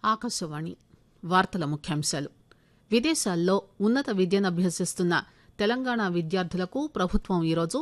ఆకాశవాణి వార్తల ముఖ్యాంశాలు. విదేశాల్లో ఉన్నత విద్యను అభ్యసిస్తున్న తెలంగాణ విద్యార్థులకు ప్రభుత్వం ఈరోజు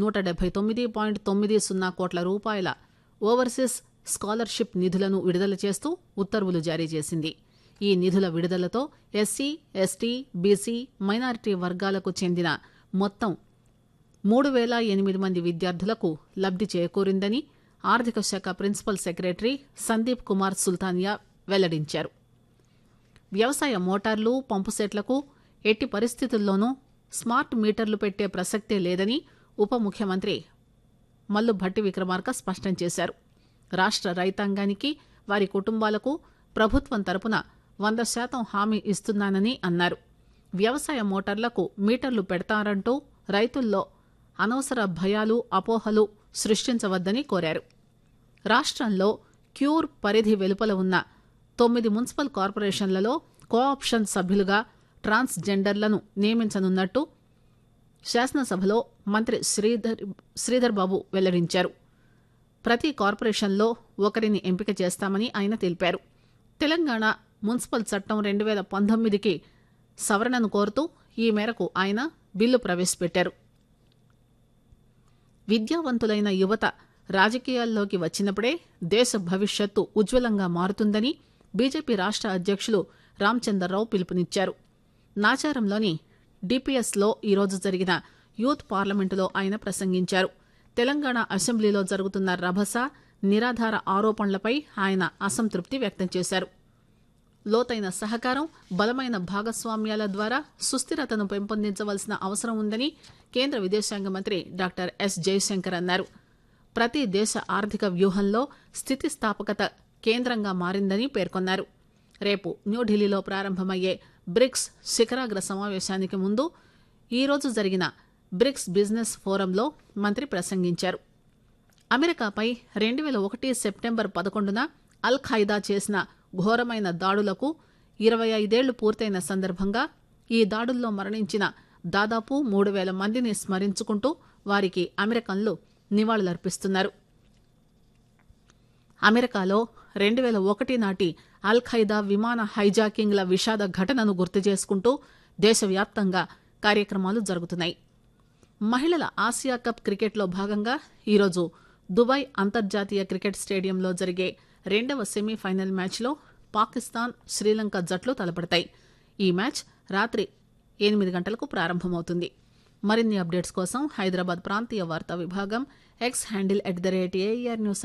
179.90 కోట్ల రూపాయల ఓవర్సీస్ స్కాలర్షిప్ నిధులను విడుదల చేస్తూ ఉత్తర్వులు జారీ చేసింది. ఈ నిధుల విడుదలతో ఎస్సీ, ఎస్టీ, బీసీ, మైనారిటీ వర్గాలకు చెందిన మొత్తం 3008 మంది విద్యార్థులకు లబ్ది చేకూరిందని ఆర్థిక శాఖ ప్రిన్సిపల్ సెక్రటరీ సందీప్ కుమార్ సుల్తానియా వెల్లడించారు. వ్యవసాయ మోటార్లు, పంపుసెట్లకు ఎట్టి పరిస్థితుల్లోనూ స్మార్ట్ మీటర్లు పెట్టే ప్రసక్తే లేదని ఉప ముఖ్యమంత్రి మల్లు భట్టి విక్రమార్క స్పష్టం చేశారు. రాష్ట్ర రైతాంగానికి, వారి కుటుంబాలకు ప్రభుత్వం తరపున 100% హామీ ఇస్తున్నానని అన్నారు. వ్యవసాయ మోటార్లకు మీటర్లు పెడతారంటూ రైతుల్లో అనవసర భయాలు, అపోహలు సృష్టించవద్దని కోరారు. రాష్ట్రంలో క్యూర్ పరిధి వెలుపల ఉన్న 9 మున్సిపల్ కార్పొరేషన్లలో కోఆప్షన్ సభ్యులుగా ట్రాన్స్ జెండర్లను నియమించనున్నట్టు శాసనసభలో మంత్రి శ్రీధర్ బాబు వెల్లడించారు. ప్రతి కార్పొరేషన్లో ఒకరిని ఎంపిక చేస్తామని ఆయన తెలిపారు. తెలంగాణ మున్సిపల్ చట్టం 2019కి సవరణను కోరుతూ ఈ మేరకు ఆయన బిల్లు ప్రవేశపెట్టారు. విద్యావంతులైన యువత రాజకీయాల్లోకి వచ్చినప్పుడే దేశ భవిష్యత్తు ఉజ్వలంగా మారుతుందని బీజేపీ రాష్ట్ర అధ్యక్షులు రామచందర్రావు పిలుపునిచ్చారు. నాచారంలోని డిపిఎస్లో ఈరోజు జరిగిన యూత్ పార్లమెంటులో ఆయన ప్రసంగించారు. తెలంగాణ అసెంబ్లీలో జరుగుతున్న రభస, నిరాధార ఆరోపణలపై ఆయన అసంతృప్తి వ్యక్తం చేశారు. లోతైన సహకారం, బలమైన భాగస్వామ్యాల ద్వారా సుస్థిరతను పెంపొందించవలసిన అవసరం ఉందని కేంద్ర విదేశాంగ మంత్రి డాక్టర్ ఎస్ జయశంకర్ అన్నారు. ప్రతి దేశ ఆర్థిక వ్యూహంలో స్థితిస్థాపకత కేంద్రంగా మారిందని పేర్కొన్నారు. రేపు న్యూఢిల్లీలో ప్రారంభమయ్యే బ్రిక్స్ శిఖరాగ్ర సమావేశానికి ముందు ఈరోజు జరిగిన బ్రిక్స్ బిజినెస్ ఫోరంలో మంత్రి ప్రసంగించారు. అమెరికాపై 2001 సెప్టెంబర్ 11న అల్ ఖైదా చేసిన ఘోరమైన దాడులకు 25 ఏళ్లు పూర్తయిన సందర్భంగా ఈ దాడుల్లో మరణించిన దాదాపు 3000 మందిని స్మరించుకుంటూ వారికి అమెరికన్లు నివాళులర్పిస్తున్నారు. అమెరికాలో 2001 నాటి అల్ ఖైదా విమాన హైజాకింగ్ల విషాద ఘటనను గుర్తు చేసుకుంటూ దేశవ్యాప్తంగా కార్యక్రమాలు జరుగుతున్నాయి. మహిళల ఆసియా కప్ క్రికెట్లో భాగంగా ఈరోజు దుబాయ్ అంతర్జాతీయ క్రికెట్ స్టేడియంలో జరిగే 2వ సెమీఫైనల్ మ్యాచ్లో పాకిస్తాన్, శ్రీలంక జట్లు తలపడతాయి. ఈ మ్యాచ్ రాత్రి 8 గంటలకు ప్రారంభమవుతుంది. మరిన్ని అప్డేట్స్ కోసం హైదరాబాద్ ప్రాంతీయ వార్తా విభాగం ఎక్స్ హ్యాండిల్ @AIR News